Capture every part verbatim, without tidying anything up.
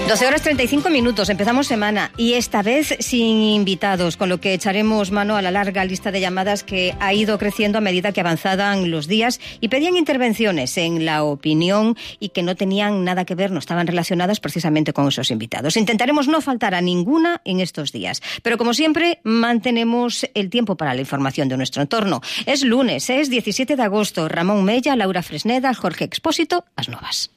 doce horas treinta y cinco minutos, empezamos semana y esta vez sin invitados, con lo que echaremos mano a la larga lista de llamadas que ha ido creciendo a medida que avanzaban los días y pedían intervenciones en la opinión y que no tenían nada que ver, no estaban relacionadas precisamente con esos invitados. Intentaremos no faltar a ninguna en estos días, pero como siempre mantenemos el tiempo para la información de nuestro entorno. Es lunes, es diecisiete de agosto, Ramón Mella, Laura Fresneda, Jorge Expósito, as novas.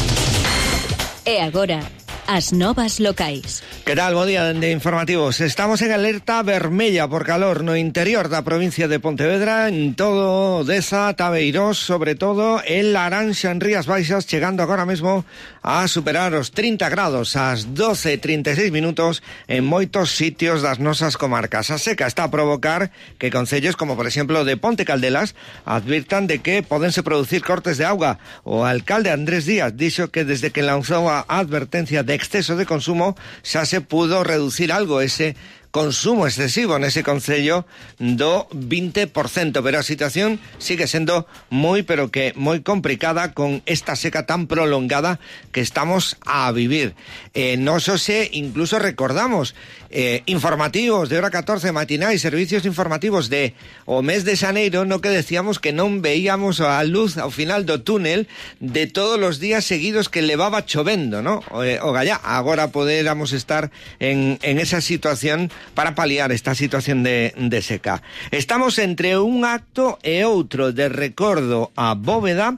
E agora, as novas locais. Que tal, bo día de informativos. Estamos en alerta vermella por calor no interior da provincia de Pontevedra, en todo Deza, Tabeirós, sobre todo en Laranxa, en Rías Baixas, chegando agora mesmo a superar os trinta grados ás doce e trinta e seis minutos en moitos sitios das nosas comarcas. A seca está a provocar que concellos como por exemplo de Ponte Caldelas advirtan de que podense producir cortes de auga. O alcalde Andrés Díaz dixo que desde que lanzou a advertencia de exceso de consumo xa se pudo reducir algo ese consumo excesivo nese concello do vinte por cento, pero a situación sigue sendo moi, pero que moi complicada con esta seca tan prolongada que estamos a vivir. Eh, nos hoxe incluso recordamos eh, informativos de hora catorce matinais, servicios informativos de o mes de xaneiro, no que decíamos que non veíamos a luz ao final do túnel de todos os días seguidos que levaba chovendo, ¿no? O, eh, o gallá, agora poderamos estar en, en esa situación para paliar esta situación de, de seca. Estamos entre un acto e outro de recordo a Bóveda,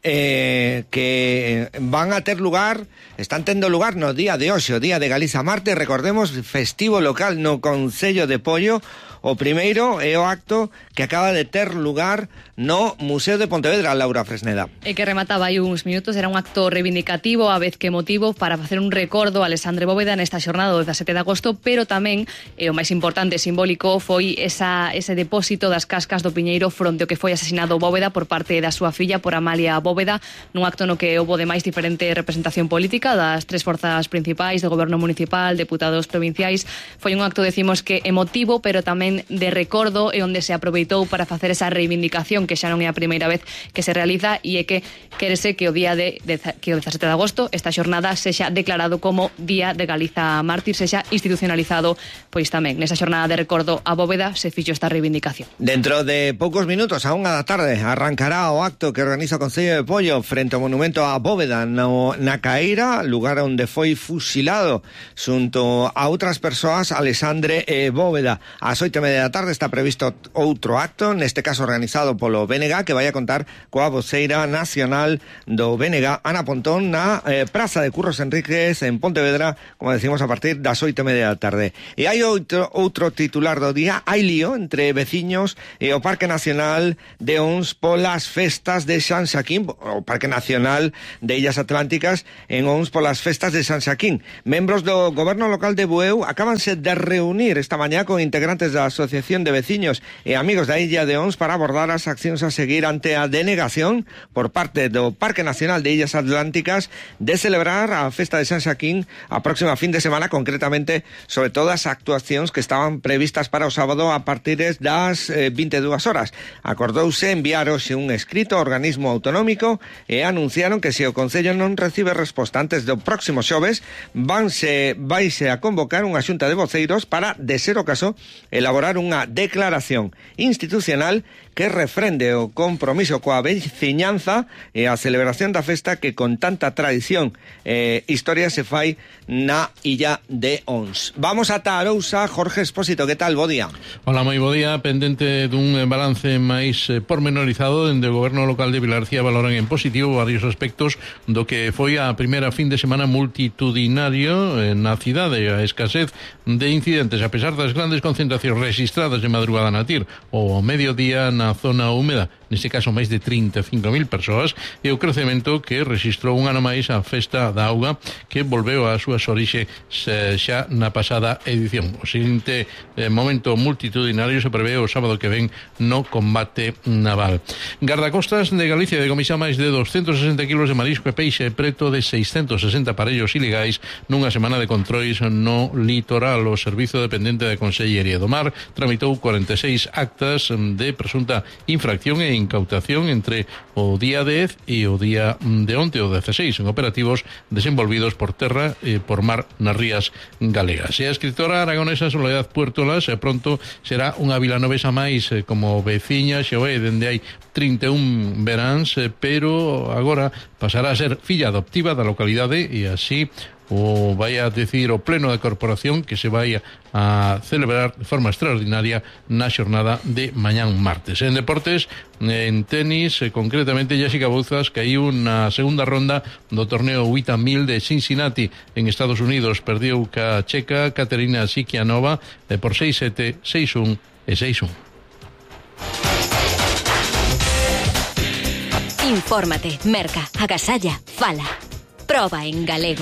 eh, que van a ter lugar, están tendo lugar no día de hoxe, o día de Galiza Marte, recordemos, festivo local no Concello de Pollo. O primeiro é o acto que acaba de ter lugar no Museo de Pontevedra, Laura Fresneda. E que remataba aí uns minutos, era un acto reivindicativo, a vez que emotivo, para facer un recordo a Alexandre Bóveda nesta xornada do dezasete de agosto, pero tamén, e o máis importante e simbólico, foi esa, ese depósito das cascas do Piñeiro fronte ao que foi asesinado Bóveda por parte da súa filla, por Amalia Bóveda, nun acto no que houbo de máis diferente representación política das tres forzas principais, do goberno municipal, deputados provinciais. Foi un acto, decimos, que emotivo, pero tamén de recordo e onde se aproveitou para facer esa reivindicación que xa non é a primeira vez que se realiza e é que quérese que o día de, de que o dezasete de agosto esta xornada sexa declarado como Día de Galiza Mártir, sexa institucionalizado, pois tamén nesa xornada de recordo a Bóveda se fixo esta reivindicación. Dentro de poucos minutos, a unha da tarde, arrancará o acto que organiza o Concello de Pollo frente ao monumento a Bóveda no, na Caeira, lugar onde foi fusilado xunto a outras persoas Alexandre e Bóveda. Ás oito e media da tarde está previsto outro acto, neste caso organizado polo B N G, que vai a contar coa voceira nacional do B N G, Ana Pontón, na eh, Praza de Curros Enríquez en Pontevedra, como decimos, a partir das oito e media da tarde. E hai outro, outro titular do día, hai lío entre veciños e o Parque Nacional de Ons polas festas de San Xaquín, o Parque Nacional de Illas Atlánticas en Ons polas festas de San Xaquín. Membros do goberno local de Bueu acabanse de reunir esta mañá con integrantes da Asociación de Veciños e Amigos da Illa de Ons para abordar as accións a seguir ante a denegación por parte do Parque Nacional de Illas Atlánticas de celebrar a festa de San Xaquín a próxima fin de semana, concretamente sobre todas as actuacións que estaban previstas para o sábado a partir das eh, vinte e dúas horas. Acordouse enviar hoxe un escrito ao organismo autonómico e anunciaron que se o Concello non recibe resposta antes do próximo xoves, vanse, vaise a convocar unha xunta de voceiros para, de ser o caso, elaborar unha declaración institucional que refrende o compromiso coa veciñanza e a celebración da festa que con tanta tradición e eh, historia se fai na illa de Ons. Vamos ata Arousa, Jorge Expósito, que tal? Bo día. Hola, moi bo día. Pendente dun balance máis eh, pormenorizado dende o goberno local de Vilarcía, valoran en positivo varios aspectos do que foi a primeira fin de semana multitudinario eh, na cidade, a escasez de incidentes, a pesar das grandes concentracións registradas de madrugada na Tir, o mediodía na zona húmeda, neste caso máis de trinta e cinco mil persoas, e o crecemento que registrou un ano máis a Festa da Auga, que volveu ás súas orixes xa na pasada edición. O seguinte eh, momento multitudinario se prevé o sábado que ven no combate naval. Gardacostas de Galicia decomisa máis de doscientos sesenta kilos de marisco e peixe, preto de seiscentos sesenta aparellos ilegais nunha semana de controis no litoral. O servizo dependente da Consellería do Mar tramitou cuarenta e seis actas de presunta infracción e incautación entre o día dez e o día de onte, o dezasseis, en operativos desenvolvidos por terra e por mar nas rías galegas. E a escritora aragonesa Soledad Puertolas pronto será unha vilanovesa máis como veciña, xa é dende hai trinta e un veráns, pero agora pasará a ser filla adoptiva da localidade e así o vai a decidir o pleno da corporación que se vai a celebrar de forma extraordinaria na xornada de mañán martes. En deportes, en tenis, concretamente Jessica Bouzas caíu na segunda ronda do torneo Wita mil de Cincinnati en Estados Unidos. Perdiu ca checa Katerina Sikianova por seis sete, seis un e seis un. Infórmate, merca, agasalla, fala. Proba en galego.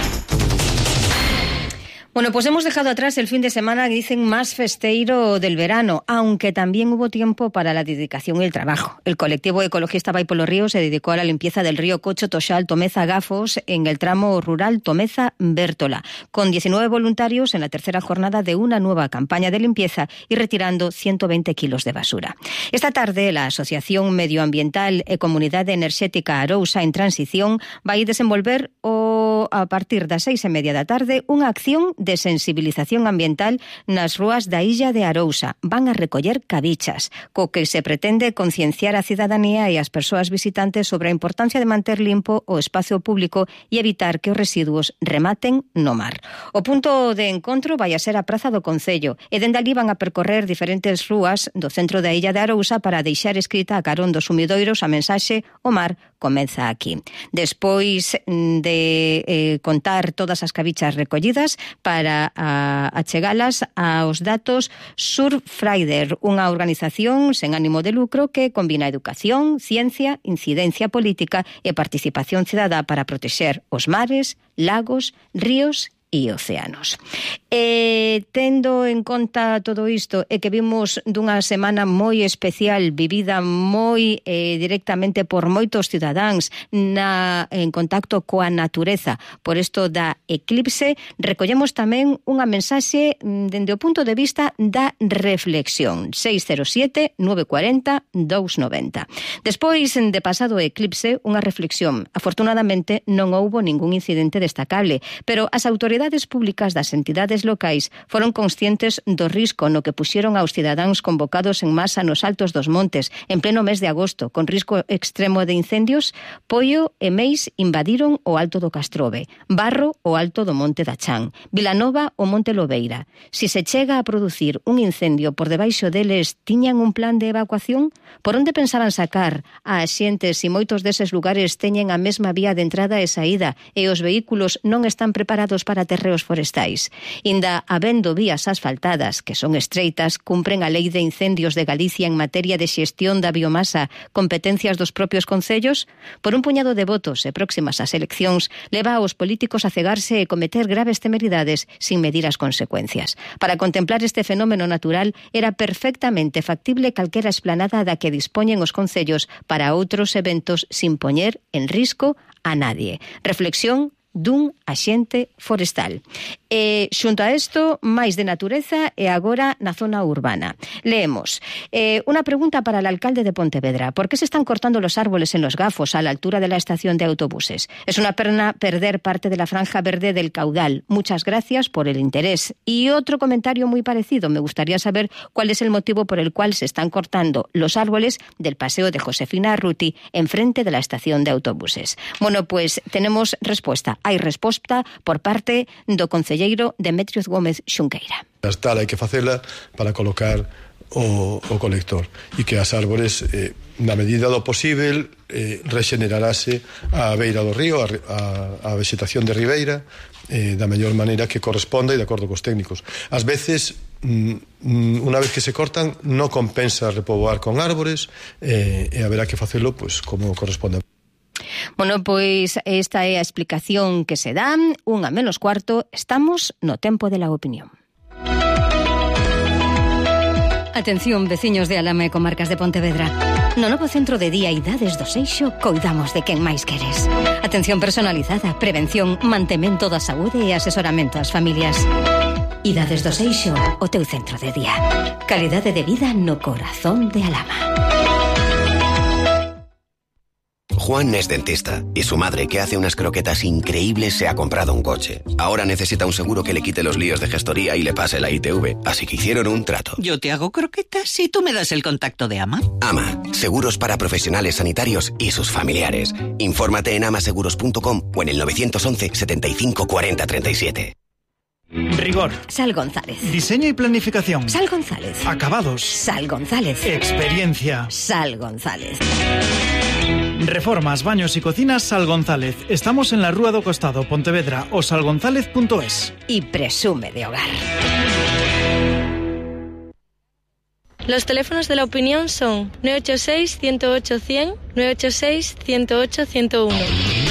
Bueno, pues hemos dejado atrás el fin de semana, dicen, más festeiro del verano, aunque también hubo tiempo para la dedicación y el trabajo. El colectivo ecologista Vai polo Río se dedicó a la limpieza del río Cocho, Toxal, Tomeza, Gafos, en el tramo rural Tomeza-Bértola, con diecinueve voluntarios en la tercera jornada de una nueva campaña de limpieza y retirando ciento veinte kilos de basura. Esta tarde, la Asociación Medioambiental e Comunidade Enerxética Arousa en Transición vai desenvolver o, a partir das seis e media da tarde unha acción de sensibilización ambiental nas rúas da illa de Arousa. Van a recoller cabichas, co que se pretende concienciar a cidadanía e as persoas visitantes sobre a importancia de manter limpo o espacio público e evitar que os residuos rematen no mar. O punto de encontro vai a ser a Praza do Concello e dende ali van a percorrer diferentes rúas do centro da illa de Arousa para deixar escrita a carón dos sumidoiros a mensaxe "O mar comeza aquí". Despois de eh, contar todas as cabichas recollidas, para a, achegalas aos datos Surfrider, unha organización sen ánimo de lucro que combina educación, ciencia, incidencia política e participación cidadá para protexer os mares, lagos, ríos e océanos. E tendo en conta todo isto e que vimos dunha semana moi especial, vivida moi eh, directamente por moitos cidadáns na, en contacto coa natureza, por isto da eclipse, recollemos tamén unha mensaxe dende o punto de vista da reflexión. seis cero siete, nove cuatro cero, dous nove cero. Despois de pasado o eclipse, unha reflexión. Afortunadamente non houbo ningún incidente destacable, pero as autoridades públicas das entidades locais foron conscientes do risco no que puxeron aos cidadáns convocados en masa nos altos dos montes en pleno mes de agosto, con risco extremo de incendios. Poio e Meis invadiron o Alto do Castrove, Barro o Alto do Monte da Chan, Vilanova o Monte Lobeira. Si se chega a producir un incendio por debaixo deles, tiñan un plan de evacuación? Por onde pensaban sacar a xentes se moitos deses lugares teñen a mesma vía de entrada e saída e os vehículos non están preparados para terreos forestais? Inda habendo vías asfaltadas que son estreitas, cumpren a Lei de Incendios de Galicia en materia de xestión da biomasa, competencias dos propios concellos? Por un puñado de votos e próximas ás eleccións leva aos políticos a cegarse e cometer graves temeridades sin medir as consecuencias. Para contemplar este fenómeno natural era perfectamente factible calquera esplanada da que dispoñen os concellos para outros eventos sin poñer en risco a nadie. Reflexión dun axente forestal. E xunto a isto, máis de natureza e agora na zona urbana. Leemos, eh, unha pregunta para el alcalde de Pontevedra. ¿Por qué se están cortando los árboles en los Gafos a la altura de la estación de autobuses? Es una pena perder parte de la franja verde del caudal. Muchas gracias por el interés. Y otro comentario muy parecido. Me gustaría saber cuál es el motivo por el cual se están cortando los árboles del paseo de Josefina Arruti enfrente de la estación de autobuses. Bueno, pues tenemos respuesta. Hai resposta por parte do concelleiro Demetrios Gómez Xunqueira. As tal hai que facela para colocar o, o colector e que as árbores, eh, na medida do posible, eh, regenerarase a beira do río, a, a, a vegetación de ribeira, eh, da mellor maneira que corresponda e de acordo cos técnicos. Ás veces, mm, unha vez que se cortan, non compensa repoboar con árbores, eh, e haberá que facelo pues, como corresponde. Bueno, pois esta é a explicación que se dá. Unha menos cuarto, estamos no tempo de la opinión. Atención, veciños de Alama e comarcas de Pontevedra. No novo centro de día Idades do Seixo coidamos de quen máis queres. Atención personalizada, prevención, mantemento da saúde e asesoramento ás familias. Idades do Seixo, o teu centro de día. Calidade de vida no corazón de Alama. Juan es dentista y su madre, que hace unas croquetas increíbles, se ha comprado un coche. Ahora necesita un seguro que le quite los líos de gestoría y le pase la I T V, así que hicieron un trato. Yo te hago croquetas y tú me das el contacto de Ama. Ama, seguros para profesionales sanitarios y sus familiares. Infórmate en amaseguros punto com o en el nueve once setenta y cinco cuarenta treinta y siete. Rigor. Sal González. Diseño y planificación. Sal González. Acabados. Sal González. Experiencia. Sal González. Reformas, baños y cocinas Sal González. Estamos en la Rúa do Costado, Pontevedra, o sal gonzález punto es. Y presume de hogar. Los teléfonos de la opinión son nueve ocho seis, uno cero ocho, cien, nueve ocho seis, uno cero ocho, ciento uno.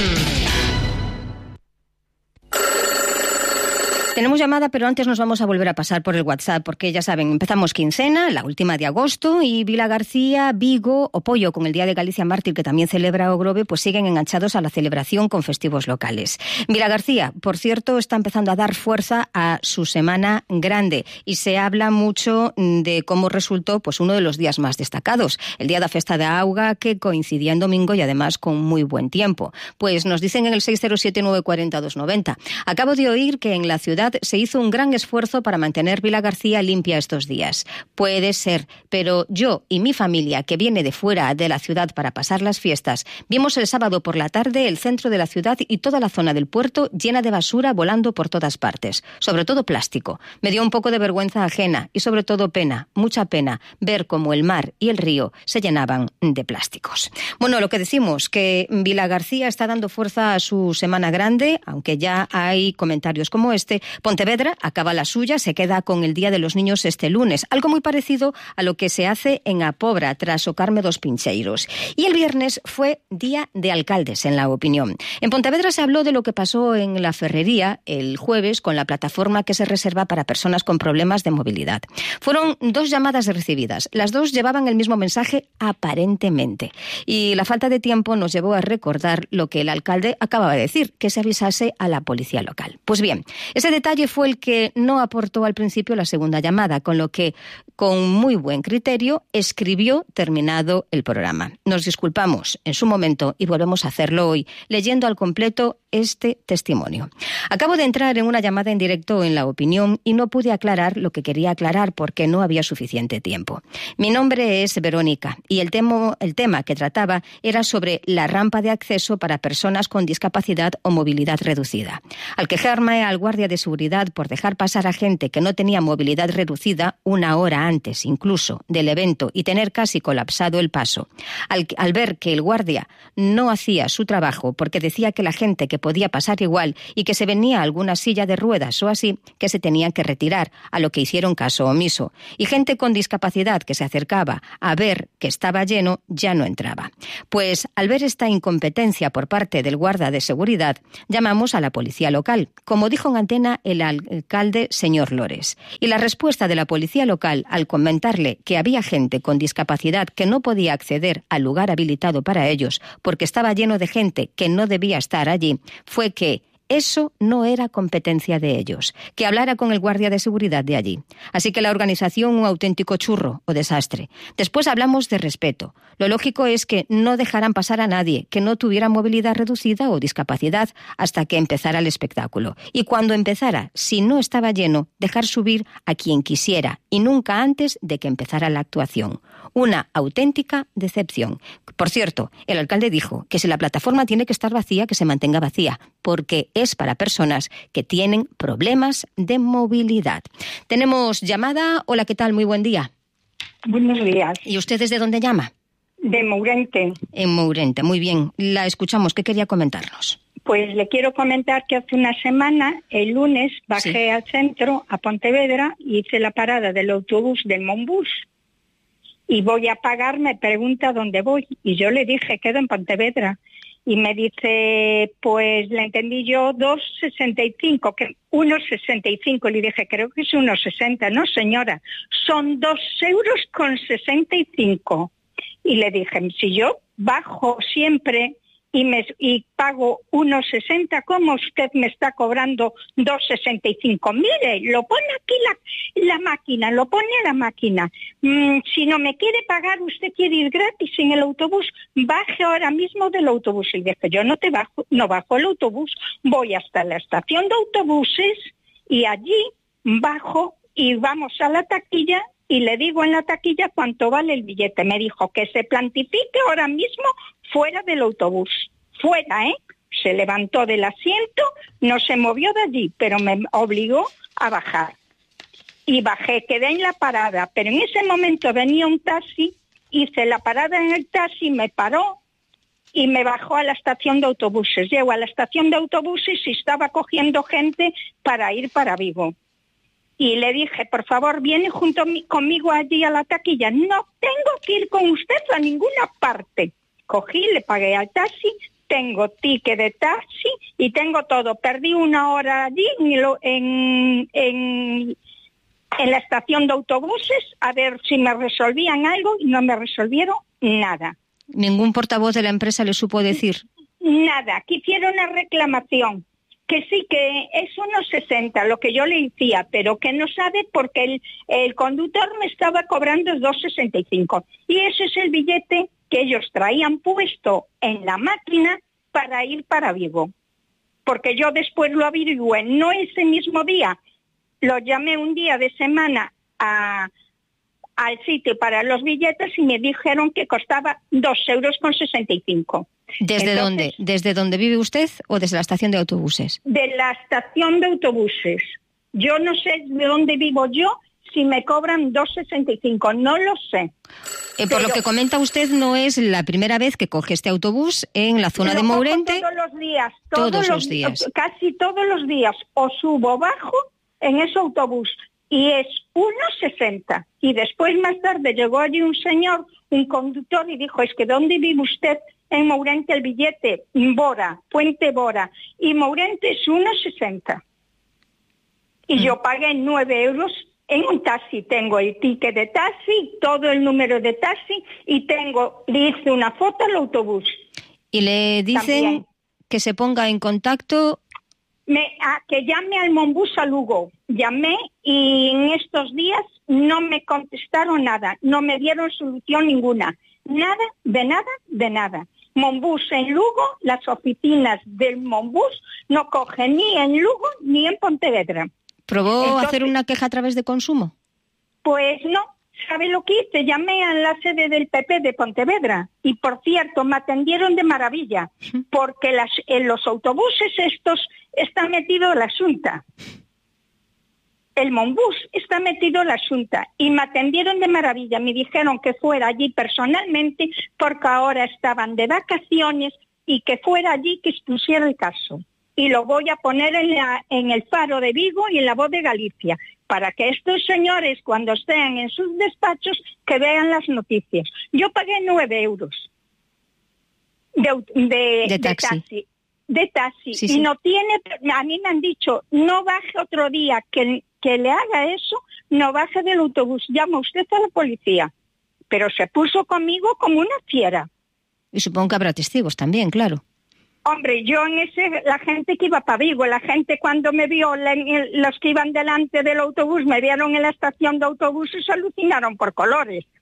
Tenemos llamada, pero antes nos vamos a volver a pasar por el WhatsApp, porque ya saben, empezamos quincena, la última de agosto, y Vila García, Vigo o Pollo, con el Día de Galicia Mártir, que también celebra Ogrove, pues siguen enganchados a la celebración con festivos locales. Vila García, por cierto, está empezando a dar fuerza a su Semana Grande, y se habla mucho de cómo resultó pues uno de los días más destacados, el Día de la Festa de Auga, que coincidía en domingo y además con muy buen tiempo. Pues nos dicen en el seis cero siete, nueve cuatro cero, dos nueve cero. Acabo de oír que en la ciudad se hizo un gran esfuerzo para mantener Vila García limpia estos días. Puede ser, pero yo y mi familia, que viene de fuera de la ciudad para pasar las fiestas, vimos el sábado por la tarde el centro de la ciudad y toda la zona del puerto llena de basura volando por todas partes, sobre todo plástico. Me dio un poco de vergüenza ajena y sobre todo pena, mucha pena, ver cómo el mar y el río se llenaban de plásticos. Bueno, lo que decimos, que Vila García está dando fuerza a su Semana Grande, aunque ya hay comentarios como este. Pontevedra acaba la suya, se queda con el Día de los Niños este lunes, algo muy parecido a lo que se hace en A Pobra tras o Carme dos Pincheiros. Y el viernes fue Día de Alcaldes en La Opinión. En Pontevedra se habló de lo que pasó en la Ferrería el jueves con la plataforma que se reserva para personas con problemas de movilidad. Fueron dos llamadas recibidas, las dos llevaban el mismo mensaje aparentemente, y la falta de tiempo nos llevó a recordar lo que el alcalde acababa de decir, que se avisase a la policía local. Pues bien, ese detalle fue el que no aportó al principio la segunda llamada, con lo que, con muy buen criterio, escribió terminado el programa. Nos disculpamos en su momento y volvemos a hacerlo hoy, leyendo al completo este testimonio. Acabo de entrar en una llamada en directo en La Opinión y no pude aclarar lo que quería aclarar porque no había suficiente tiempo. Mi nombre es Verónica y el tema, el tema que trataba era sobre la rampa de acceso para personas con discapacidad o movilidad reducida. Al quejarme al guardia de seguridad por dejar pasar a gente que no tenía movilidad reducida una hora antes incluso del evento y tener casi colapsado el paso, al, al ver que el guardia no hacía su trabajo porque decía que la gente que podía pasar igual y que se venía alguna silla de ruedas o así, que se tenían que retirar, a lo que hicieron caso omiso. Y gente con discapacidad que se acercaba a ver que estaba lleno ya no entraba. Pues al ver esta incompetencia por parte del guarda de seguridad, llamamos a la policía local, como dijo en antena el alcalde señor Lores. Y la respuesta de la policía local al comentarle que había gente con discapacidad que no podía acceder al lugar habilitado para ellos porque estaba lleno de gente que no debía estar allí, fue que eso no era competencia de ellos, que hablara con el guardia de seguridad de allí. Así que la organización, un auténtico churro o desastre. Después hablamos de respeto. Lo lógico es que no dejaran pasar a nadie que no tuviera movilidad reducida o discapacidad hasta que empezara el espectáculo. Y cuando empezara, si no estaba lleno, dejar subir a quien quisiera y nunca antes de que empezara la actuación. Una auténtica decepción. Por cierto, el alcalde dijo que si la plataforma tiene que estar vacía, que se mantenga vacía, porque es para personas que tienen problemas de movilidad. Tenemos llamada. Hola, ¿qué tal? Muy buen día. Buenos días. ¿Y usted desde dónde llama? De Mourente. En Mourente, muy bien. La escuchamos. ¿Qué quería comentarnos? Pues le quiero comentar que hace una semana, el lunes, bajé sí. al centro, a Pontevedra, y hice la parada del autobús del Monbús. Y voy a pagar, me pregunta dónde voy. Y yo le dije, quedo en Pontevedra. Y me dice, pues le entendí yo, dos sesenta y cinco, que uno sesenta y cinco. Le dije, creo que es uno sesenta. No, señora, son dos euros con sesenta y cinco. Y le dije, si yo bajo siempre y, me, y pago uno sesenta, ¿cómo usted me está cobrando dos sesenta y cinco? Mire, lo pone aquí la, la máquina, lo pone la máquina. Mm, si no me quiere pagar, usted quiere ir gratis en el autobús, baje ahora mismo del autobús. Y dije, yo no te bajo, no bajo el autobús, voy hasta la estación de autobuses y allí bajo y vamos a la taquilla y le digo en la taquilla cuánto vale el billete. Me dijo que se plantifique ahora mismo fuera del autobús. Fuera, ¿eh? Se levantó del asiento, no se movió de allí, pero me obligó a bajar. Y bajé, quedé en la parada, pero en ese momento venía un taxi, hice la parada en el taxi, me paró y me bajó a la estación de autobuses. Llego a la estación de autobuses y estaba cogiendo gente para ir para Vigo. Y le dije, por favor, viene junto a mí, conmigo allí a la taquilla. No tengo que ir con usted a ninguna parte. Cogí, le pagué al taxi, tengo ticket de taxi y tengo todo. Perdí una hora allí en, en, en la estación de autobuses a ver si me resolvían algo y no me resolvieron nada. ¿Ningún portavoz de la empresa le supo decir? Nada, quisieron una reclamación. Que sí, que es uno sesenta lo que yo le decía, pero que no sabe porque el, el conductor me estaba cobrando dos sesenta y cinco. Y ese es el billete que ellos traían puesto en la máquina para ir para Vigo. Porque yo después lo averigué, no ese mismo día, lo llamé un día de semana a, al sitio para los billetes y me dijeron que costaba dos euros con sesenta y cinco. ¿Desde Entonces, dónde? ¿Desde dónde vive usted o desde la estación de autobuses? De la estación de autobuses. Yo no sé de dónde vivo yo, si me cobran dos sesenta y cinco, no lo sé. Eh, por Pero, lo que comenta usted, no es la primera vez que coge este autobús en la zona de Mourente. Todos los días, todos, todos los, los días. Casi todos los días, o subo o bajo en ese autobús. Y es uno sesenta. Y después más tarde llegó allí un señor, un conductor, y dijo, es que ¿dónde vive usted? En Mourente el billete, Bora, Puente Bora. Y Mourente es uno sesenta. Y mm. yo pagué nueve euros en un taxi. Tengo el ticket de taxi, todo el número de taxi, y tengo, le hice una foto al autobús. Y le dicen También. que se ponga en contacto... Me, a, que llame al Monbús a Lugo. Llamé y en estos días no me contestaron nada, no me dieron solución ninguna. Nada, de nada, de nada. Monbús en Lugo, las oficinas del Monbús no cogen ni en Lugo ni en Pontevedra. ¿Probó Entonces, hacer una queja a través de Consumo? Pues no. ¿Sabe lo que hice? Llamé a la sede del P P de Pontevedra y, por cierto, me atendieron de maravilla, porque las, en los autobuses estos está metido la Xunta. El Monbús está metido la Xunta y me atendieron de maravilla. Me dijeron que fuera allí personalmente porque ahora estaban de vacaciones y que fuera allí que expusiera el caso. Y lo voy a poner en, la, en el Faro de Vigo y en La Voz de Galicia, para que estos señores, cuando estén en sus despachos, que vean las noticias. Yo pagué nueve euros de, de, de taxi. de taxi. De taxi. Sí, y sí. no tiene, a mí me han dicho, no baje otro día que, que le haga eso, no baje del autobús, llama usted a la policía. Pero se puso conmigo como una fiera. Y supongo que habrá testigos también, claro. Hombre, yo en ese, la gente que iba para Vigo, la gente cuando me vio, la, los que iban delante del autobús, me vieron en la estación de autobuses, alucinaron por colores.